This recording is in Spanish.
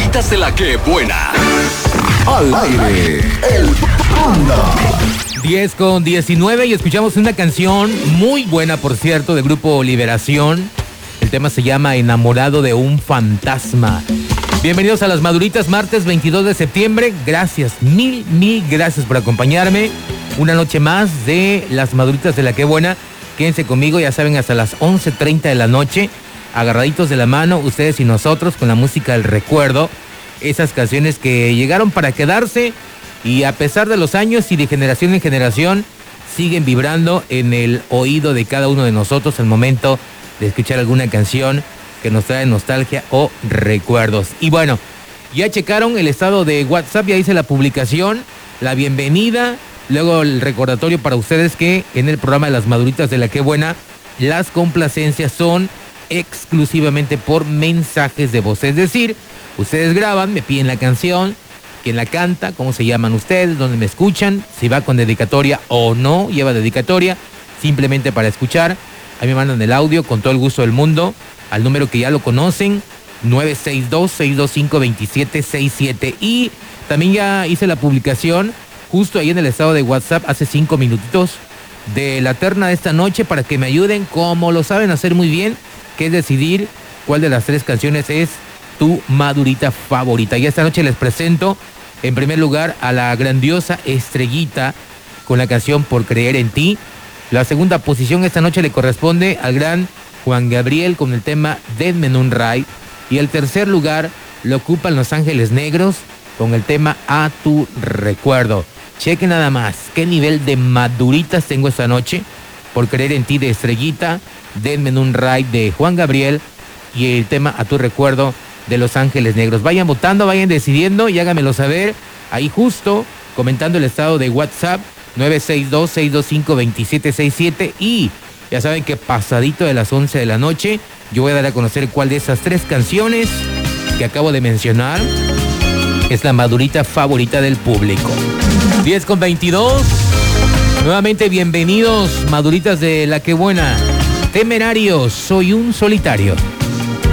Maduritas de la que buena. Al aire, el Panda. 10:19 y escuchamos una canción muy buena, por cierto, del grupo Liberación. El tema se llama Enamorado de un fantasma. Bienvenidos a Las Maduritas, martes 22 de septiembre. Gracias, mil gracias por acompañarme. Una noche más de Las Maduritas de la que buena. Quédense conmigo, ya saben, hasta las 11:30 de la noche. Agarraditos de la mano, ustedes y nosotros, con la música del recuerdo. Esas canciones que llegaron para quedarse y a pesar de los años y de generación en generación, siguen vibrando en el oído de cada uno de nosotros al momento de escuchar alguna canción que nos trae nostalgia o recuerdos. Y bueno, ya checaron el estado de WhatsApp, ya hice la publicación, la bienvenida, luego el recordatorio para ustedes que en el programa de Las Maduritas de la que buena, las complacencias son exclusivamente por mensajes de voz. Es decir, ustedes graban, me piden la canción, quién la canta, cómo se llaman ustedes, dónde me escuchan, si va con dedicatoria o no lleva dedicatoria, simplemente para escuchar. Ahí me mandan el audio con todo el gusto del mundo al número que ya lo conocen, 962-625-2767. Y también ya hice la publicación justo ahí en el estado de WhatsApp hace 5 minutitos de la terna de esta noche para que me ayuden, como lo saben hacer muy bien, que es decidir cuál de las 3 canciones es tu madurita favorita. Y esta noche les presento en primer lugar a la grandiosa Estrellita con la canción Por Creer en Ti. La segunda posición esta noche le corresponde al gran Juan Gabriel con el tema Denme un Ride. Y el tercer lugar lo ocupan Los Ángeles Negros con el tema A Tu Recuerdo. Chequen nada más qué nivel de maduritas tengo esta noche. Por Creer en Ti de Estrellita, Denme un Ride de Juan Gabriel y el tema A Tu Recuerdo de Los Ángeles Negros. Vayan votando, vayan decidiendo y háganmelo saber ahí justo comentando el estado de WhatsApp 962-625-2767. Y ya saben que pasadito de las 11 de la noche yo voy a dar a conocer cuál de esas 3 canciones que acabo de mencionar es la madurita favorita del público. 10:22. Nuevamente bienvenidos, maduritas de la que buena. Temerarios, soy un solitario.